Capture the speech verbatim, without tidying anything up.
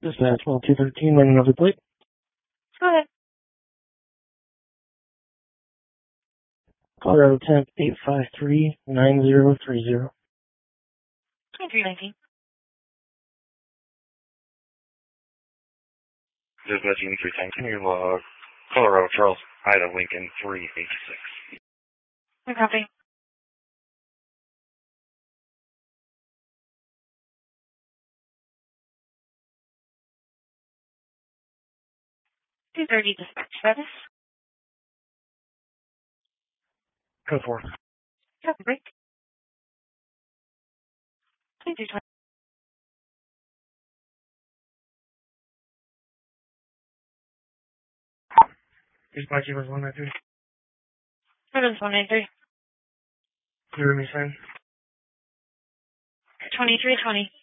Dispatch one two thirteen, running another plate. Go ahead. Colorado temp eight five three nine zero three zero. twenty-three nineteen. Dispatching three ten, can you log Colorado Charles Ida Lincoln three eight six? No copy. two thirty dispatch status. Go for it. Copy break. twenty-two twenty. Dispatch was one nine three. Service one nine three. Clear me, sign. twenty-three twenty.